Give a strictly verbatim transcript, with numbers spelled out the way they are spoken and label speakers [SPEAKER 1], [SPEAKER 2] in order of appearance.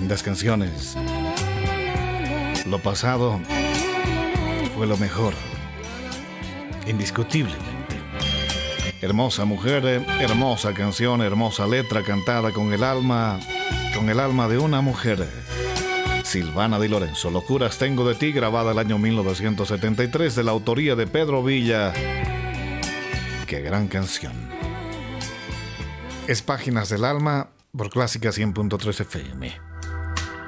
[SPEAKER 1] lindas canciones. Lo pasado fue lo mejor, indiscutiblemente. Hermosa mujer, hermosa canción, hermosa letra cantada con el alma, con el alma de una mujer. Silvana Di Lorenzo, Locuras tengo de ti, grabada el año mil novecientos setenta y tres, de la autoría de Pedro Villa. Qué gran canción. Es Páginas del Alma por Clásica cien punto tres F M.